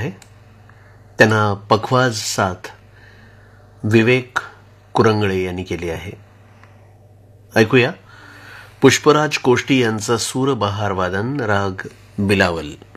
आहे. त्यांना पखवाज साथ विवेक कुरंगळे यांनी केली आहे. ऐकूया पुष्पराज कोष्टी यांचं सूरबहार वादन, राग बिलावल.